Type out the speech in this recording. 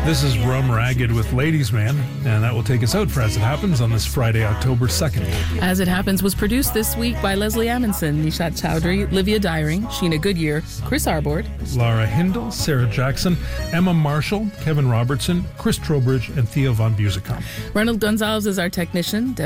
This is Rum Ragged with Ladies Man, and that will take us out for As It Happens on this Friday, October 2nd. As It Happens was produced this week by Leslie Amundsen, Nishat Chowdhury, Livia Dyring, Sheena Goodyear, Chris Arbord, Laura Hindle, Sarah Jackson, Emma Marshall, Kevin Robertson, Chris Trowbridge, and Theo von Busekam. Ronald Gonzalez is our technician.